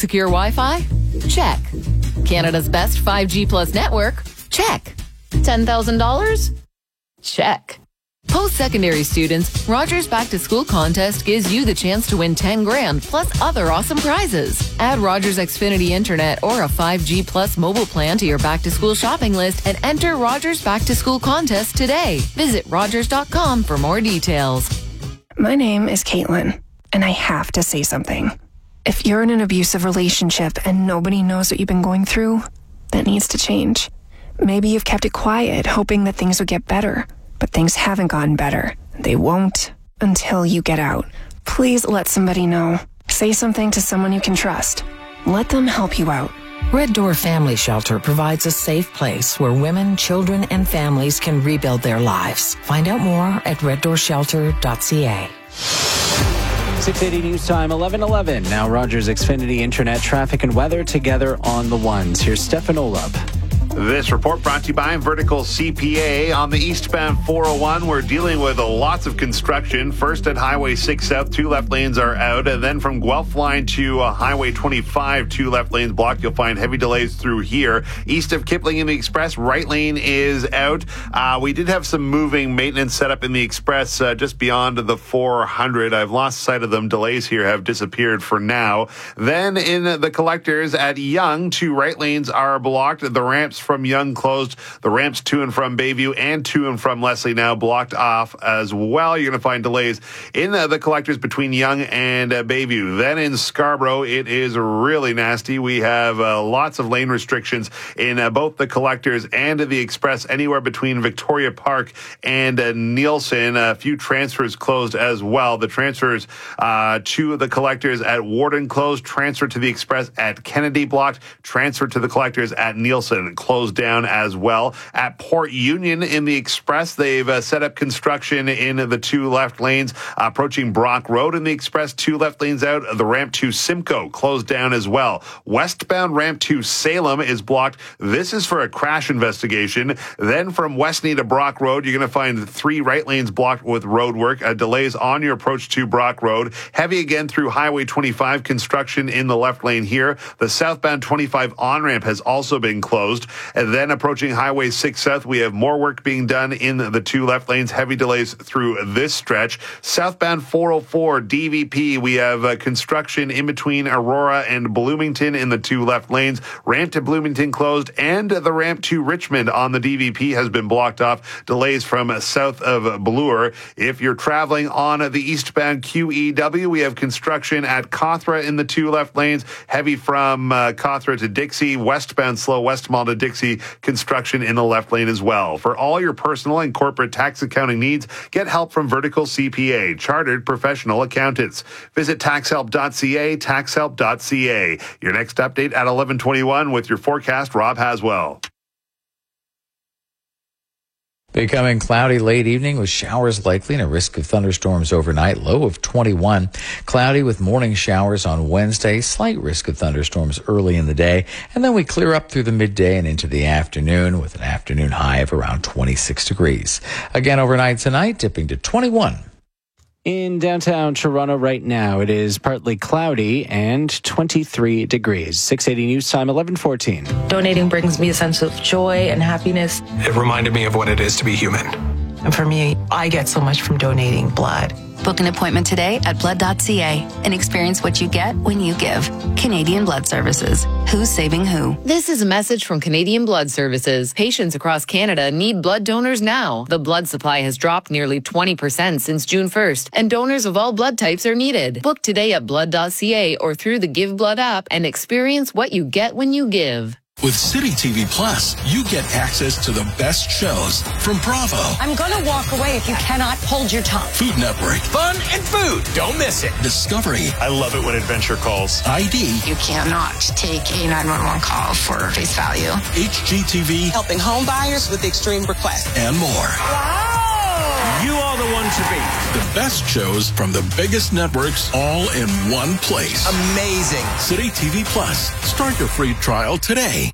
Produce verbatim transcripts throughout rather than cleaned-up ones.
secure Wi-Fi? Check. Canada's best five G plus network? Check. ten thousand dollars? Check. Post-secondary students, Rogers Back to School contest gives you the chance to win ten grand plus other awesome prizes. Add Rogers Xfinity Internet or a five G plus mobile plan to your Back to School shopping list and enter Rogers Back to School contest today. Visit rogers dot com for more details. My name is Caitlin, and I have to say something. If you're in an abusive relationship and nobody knows what you've been going through, that needs to change. Maybe you've kept it quiet, hoping that things would get better. But things haven't gotten better. They won't until you get out. Please let somebody know. Say something to someone you can trust. Let them help you out. Red Door Family Shelter provides a safe place where women, children, and families can rebuild their lives. Find out more at red door shelter dot c a. six eighty News Time, eleven eleven. Now Rogers Xfinity Internet traffic and weather together on the ones. Here's Stefan Olub. This report brought to you by Vertical C P A. On the eastbound four oh one, we're dealing with lots of construction. First at Highway six South, two left lanes are out. And then from Guelph Line to uh, Highway twenty-five, two left lanes blocked. You'll find heavy delays through here. East of Kipling in the Express, right lane is out. Uh, we did have some moving maintenance set up in the Express uh, just beyond the four hundred. I've lost sight of them. Delays here have disappeared for now. Then in the collectors at Yonge, two right lanes are blocked. The ramps from Yonge closed. The ramps to and from Bayview and to and from Leslie now blocked off as well. You're going to find delays in uh, the collectors between Yonge and uh, Bayview. Then in Scarborough, it is really nasty. We have uh, lots of lane restrictions in uh, both the collectors and the Express, anywhere between Victoria Park and uh, Nielsen. A few transfers closed as well. The transfers uh, to the collectors at Warden closed, transfer to the Express at Kennedy blocked, transfer to the collectors at Nielsen closed down as well. At Port Union in the Express, they've uh, set up construction in the two left lanes uh, approaching Brock Road in the Express, two left lanes out. The ramp to Simcoe closed down as well. Westbound ramp to Salem is blocked. This is for a crash investigation. Then from Westney to Brock Road, you're going to find three right lanes blocked with road work. Uh, delays on your approach to Brock Road. Heavy again through Highway twenty-five, construction in the left lane here. The southbound twenty-five on-ramp has also been closed. And then approaching Highway six South, we have more work being done in the two left lanes. Heavy delays through this stretch. Southbound four oh four D V P, we have uh, construction in between Aurora and Bloomington in the two left lanes. Ramp to Bloomington closed, and the ramp to Richmond on the D V P has been blocked off. Delays from south of Bloor. If you're traveling on the eastbound Q E W, we have construction at Cawthra in the two left lanes. Heavy from uh, Cawthra to Dixie. Westbound slow West Mall to Dixie. Construction in the left lane as well. For all your personal and corporate tax accounting needs, get help from Vertical C P A, chartered professional accountants. Visit tax help dot c a, tax help dot c a. Your next update at eleven twenty-one with your forecast, Rob Haswell. Becoming cloudy late evening with showers likely and a risk of thunderstorms overnight. Low of twenty-one. Cloudy with morning showers on Wednesday. Slight risk of thunderstorms early in the day. And then we clear up through the midday and into the afternoon with an afternoon high of around twenty-six degrees. Again overnight tonight, dipping to twenty-one. In downtown Toronto right now, it is partly cloudy and twenty-three degrees. six eighty News Time, eleven fourteen. Donating brings me a sense of joy and happiness. It reminded me of what it is to be human. And for me, I get so much from donating blood. Book an appointment today at blood dot c a and experience what you get when you give. Canadian Blood Services. Who's saving who? This is a message from Canadian Blood Services. Patients across Canada need blood donors now. The blood supply has dropped nearly twenty percent since June first, and donors of all blood types are needed. Book today at blood dot c a or through the Give Blood app and experience what you get when you give. With City T V Plus, you get access to the best shows from Bravo. I'm gonna walk away if you cannot hold your tongue. Food Network. Fun and food. Don't miss it. Discovery. I love it when Adventure calls. I D. You cannot take a nine one one call for face value. H G T V. Helping home buyers with extreme requests. And more. Wow! You are the one to beat. The best shows from the biggest networks all in one place. Amazing. City T V Plus. Start your free trial today.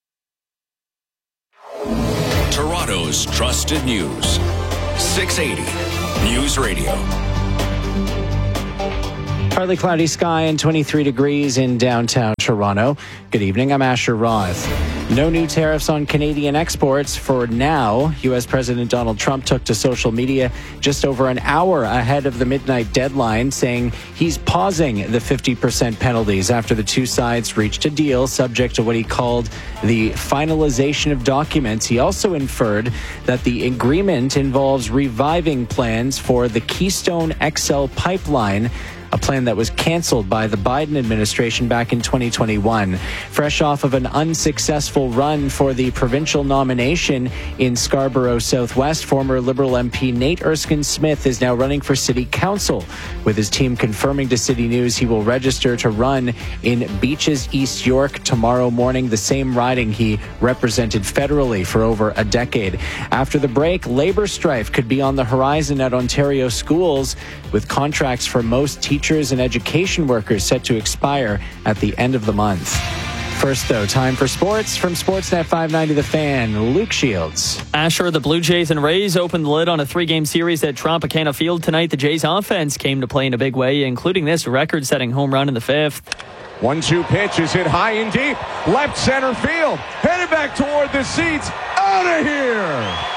Toronto's trusted news. six eighty News Radio. Partly cloudy sky and twenty-three degrees in downtown Toronto. Good evening, I'm Asher Roth. No new tariffs on Canadian exports for now. U S President Donald Trump took to social media just over an hour ahead of the midnight deadline, saying he's pausing the fifty percent penalties after the two sides reached a deal subject to what he called the finalization of documents. He also inferred that the agreement involves reviving plans for the Keystone X L pipeline, a plan that was canceled by the Biden administration back in twenty twenty-one. Fresh off of an unsuccessful run for the provincial nomination in Scarborough Southwest, former Liberal M P Nate Erskine-Smith is now running for City Council, with his team confirming to City News he will register to run in Beaches, East York tomorrow morning, the same riding he represented federally for over a decade. After the break, labor strife could be on the horizon at Ontario schools, with contracts for most teachers and education workers set to expire at the end of the month. First, though, time for sports. From Sportsnet five ninety The Fan, Luke Shields. Asher, the Blue Jays and Rays opened the lid on a three-game series at Tropicana Field tonight. The Jays' offense came to play in a big way, including this record-setting home run in the fifth. one two pitch is hit high and deep. Left center field. Headed back toward the seats. Out of here!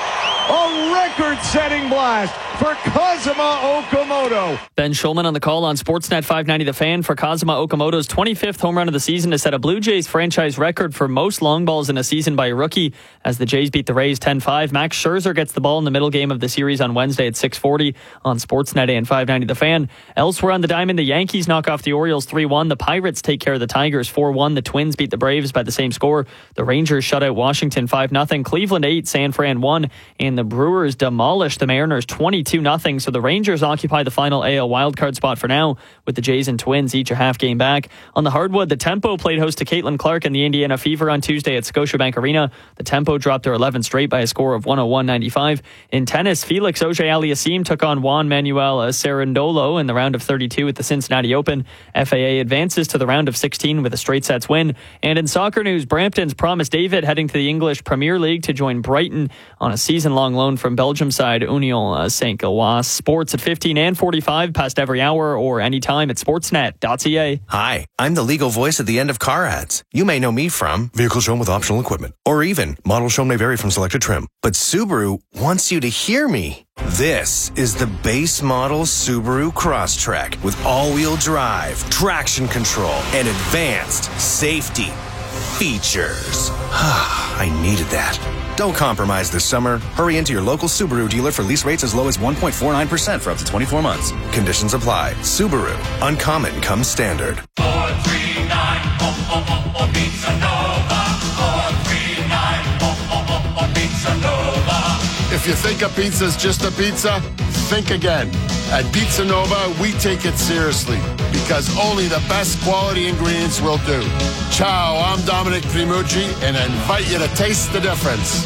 A record-setting blast for Kazuma Okamoto. Ben Schulman on the call on Sportsnet five ninety The Fan for Kazuma Okamoto's twenty-fifth home run of the season to set a Blue Jays franchise record for most long balls in a season by a rookie, as the Jays beat the Rays ten five. Max Scherzer gets the ball in the middle game of the series on Wednesday at six forty on Sportsnet and five ninety The Fan. Elsewhere on the diamond, the Yankees knock off the Orioles three one. The Pirates take care of the Tigers four one. The Twins beat the Braves by the same score. The Rangers shut out Washington five nothing. Cleveland eight, San Fran one. And the Brewers demolished the Mariners twenty-two nothing. So the Rangers occupy the final A L wildcard spot for now, with the Jays and Twins each a half game back. On the hardwood, the Tempo played host to Caitlin Clark and the Indiana Fever on Tuesday at Scotiabank Arena. The Tempo dropped their eleventh straight by a score of one oh one ninety-five. In tennis, Felix Auger-Aliassime took on Juan Manuel Cerundolo in the round of thirty-two at the Cincinnati Open. F A A advances to the round of sixteen with a straight sets win. And in soccer news, Brampton's Promise David heading to the English Premier League to join Brighton on a season-long loan from Belgium side Union Saint-Gilloise. Sports at fifteen and forty-five, past every hour or anytime at sportsnet dot c a. Hi, I'm the legal voice at the end of car ads. You may know me from vehicle shown with optional equipment, or even model shown may vary from selected trim. But Subaru wants you to hear me. This is the base model Subaru Crosstrek with all-wheel drive, traction control, and advanced safety features. I needed that. Don't compromise this summer. Hurry into your local Subaru dealer for lease rates as low as one point four nine percent for up to twenty-four months. Conditions apply. Subaru. Uncommon comes standard. four three nine, oh, oh, oh, oh, Pizza Nova. four three nine, oh, oh, oh, oh, Pizza Nova. If you think a pizza's just a pizza, think again. At Pizza Nova, we take it seriously because only the best quality ingredients will do. Ciao, I'm Dominic Primucci, and I invite you to taste the difference.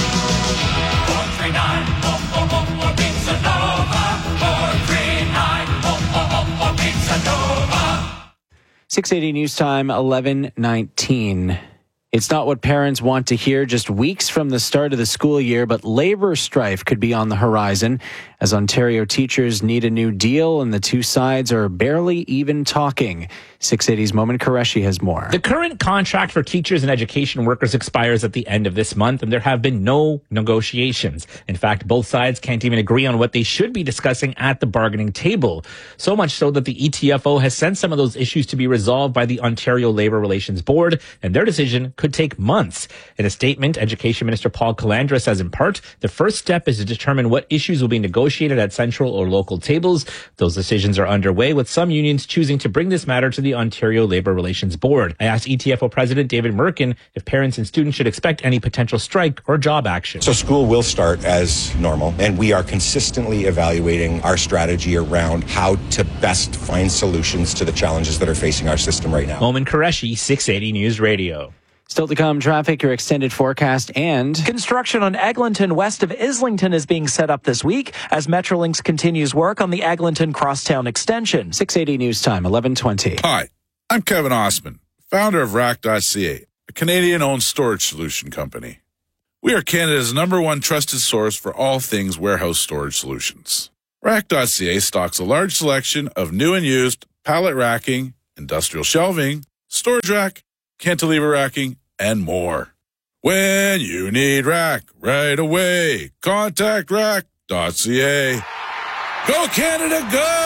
four three nine, oh, oh, oh, oh, Pizza Nova. four three nine, oh, oh, oh, oh, Pizza Nova. six eighty News Time, eleven nineteen. It's not what parents want to hear just weeks from the start of the school year, but labor strife could be on the horizon as Ontario teachers need a new deal and the two sides are barely even talking. six eighty's Momin Qureshi has more. The current contract for teachers and education workers expires at the end of this month, and there have been no negotiations. In fact, both sides can't even agree on what they should be discussing at the bargaining table. So much so that the E T F O has sent some of those issues to be resolved by the Ontario Labour Relations Board, and their decision could take months. In a statement, Education Minister Paul Calandra says in part, the first step is to determine what issues will be negotiated at central or local tables. Those decisions are underway, with some unions choosing to bring this matter to the Ontario Labour Relations Board. I asked E T F O President David Merkin if parents and students should expect any potential strike or job action. So school will start as normal, and we are consistently evaluating our strategy around how to best find solutions to the challenges that are facing our system right now. Momin Qureshi, six eighty News Radio. Still to come, traffic, your extended forecast, and construction on Eglinton west of Islington is being set up this week as Metrolinx continues work on the Eglinton Crosstown extension. six eighty News Time, eleven twenty. Hi, I'm Kevin Osman, founder of Rack dot C A, a Canadian-owned storage solution company. We are Canada's number one trusted source for all things warehouse storage solutions. Rack dot C A stocks a large selection of new and used pallet racking, industrial shelving, storage rack, cantilever racking, and more. When you need rack right away, contact rack dot c a. Go Canada,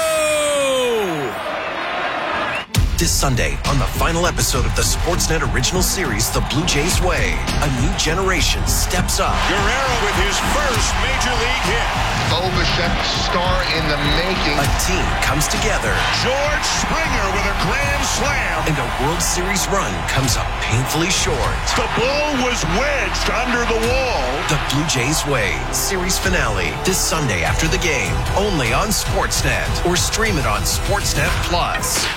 go! This Sunday, on the final episode of the Sportsnet original series, The Blue Jays Way, a new generation steps up. Guerrero with his first major league hit. Bo Bichette, star in the making. A team comes together. George Springer with a grand slam. And a World Series run comes up painfully short. The ball was wedged under the wall. The Blue Jays Way, series finale, this Sunday after the game, only on Sportsnet, or stream it on Sportsnet Plus.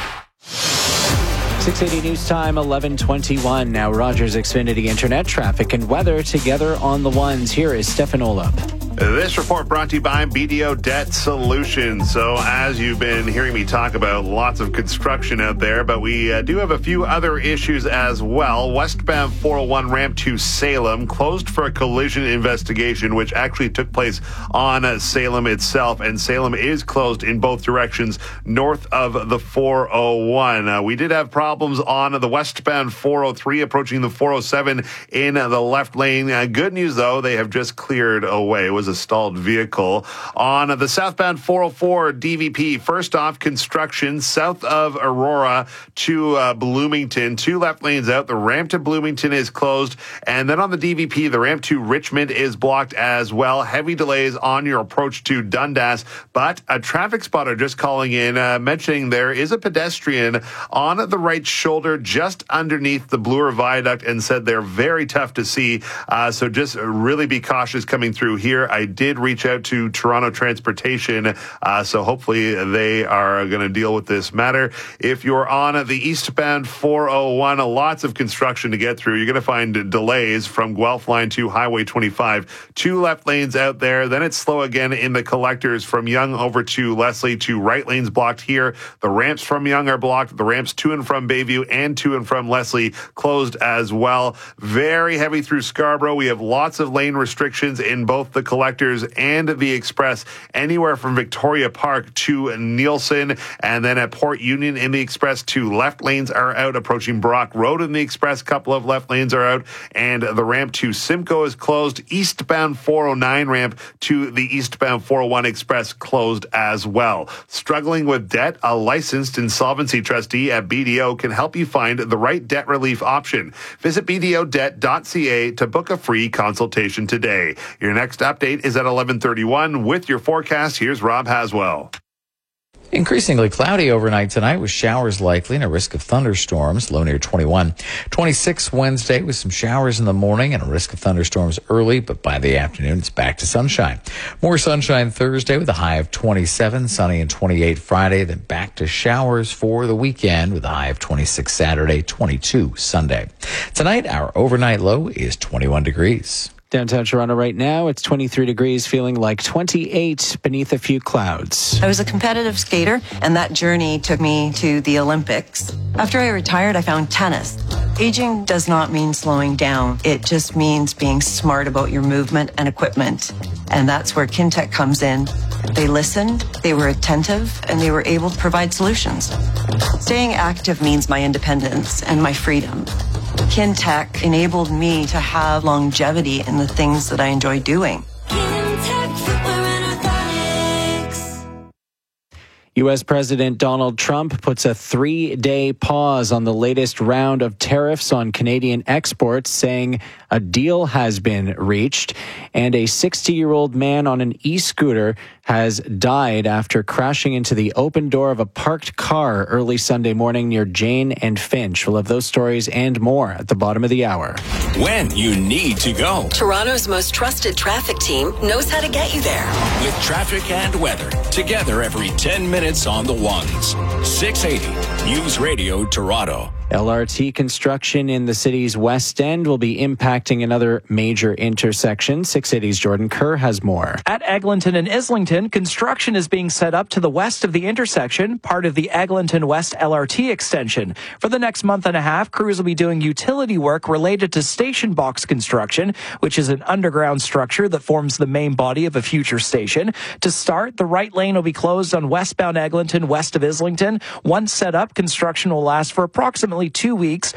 six eighty News Time, eleven twenty-one. Now Rogers Xfinity Internet traffic and weather together on the ones. Here is Stefan Olop. This report brought to you by B D O Debt Solutions. So as you've been hearing me talk about, lots of construction out there, but we uh, do have a few other issues as well. Westbound four oh one ramp to Salem closed for a collision investigation, which actually took place on uh, Salem itself, and Salem is closed in both directions north of the four oh one. Uh, we did have problems on the westbound four oh three approaching the four oh seven in uh, the left lane. Uh, good news, though, they have just cleared away. It was a stalled vehicle. On the southbound four oh four D V P, first off, construction south of Aurora to uh, Bloomington. Two left lanes out. The ramp to Bloomington is closed. And then on the D V P, the ramp to Richmond is blocked as well. Heavy delays on your approach to Dundas. But a traffic spotter just calling in, uh, mentioning there is a pedestrian on the right shoulder just underneath the Bloor Viaduct, and said they're very tough to see. Uh, so just really be cautious coming through here. I did reach out to Toronto Transportation, uh, so hopefully they are going to deal with this matter. If you're on the eastbound four oh one, lots of construction to get through. You're going to find delays from Guelph Line to Highway twenty-five. Two left lanes out there. Then it's slow again in the collectors from Yonge over to Leslie. Two right lanes blocked here. The ramps from Yonge are blocked. The ramps to and from Bayview and to and from Leslie closed as well. Very heavy through Scarborough. We have lots of lane restrictions in both the collectors and the Express, anywhere from Victoria Park to Nielsen, and then at Port Union in the Express, two left lanes are out. Approaching Brock Road in the Express, couple of left lanes are out, and the ramp to Simcoe is closed. Eastbound four oh nine ramp to the eastbound four oh one Express closed as well. Struggling with debt? A licensed insolvency trustee at B D O can help you find the right debt relief option. Visit b d o debt dot c a to book a free consultation today. Your next update is at eleven thirty-one. With your forecast, here's Rob Haswell. Increasingly cloudy overnight tonight with showers likely and a risk of thunderstorms, low near twenty-one. twenty-six Wednesday with some showers in the morning and a risk of thunderstorms early, but by the afternoon it's back to sunshine. More sunshine Thursday with a high of twenty-seven, sunny and twenty-eight Friday, then back to showers for the weekend with a high of twenty-six Saturday, twenty-two Sunday. Tonight our overnight low is twenty-one degrees. Downtown Toronto right now, it's twenty-three degrees, feeling like twenty-eight beneath a few clouds. I was a competitive skater, and that journey took me to the Olympics. After I retired, I found tennis. Aging does not mean slowing down. It just means being smart about your movement and equipment. And that's where Kintec comes in. They listened, they were attentive, and they were able to provide solutions. Staying active means my independence and my freedom. Kintec enabled me to have longevity in the things that I enjoy doing. U S President Donald Trump puts a three-day pause on the latest round of tariffs on Canadian exports, saying a deal has been reached. And a sixty-year-old man on an e-scooter has died after crashing into the open door of a parked car early Sunday morning near Jane and Finch. We'll have those stories and more at the bottom of the hour. When you need to go. Toronto's most trusted traffic team knows how to get you there. With traffic and weather, together every ten minutes on the ones. six eighty News Radio Toronto. L R T construction in the city's west end will be impacting another major intersection. Six Cities' Jordan Kerr has more. At Eglinton and Islington, construction is being set up to the west of the intersection, part of the Eglinton West L R T extension. For the next month and a half, crews will be doing utility work related to station box construction, which is an underground structure that forms the main body of a future station. To start, the right lane will be closed on westbound Eglinton west of Islington. Once set up, construction will last for approximately two weeks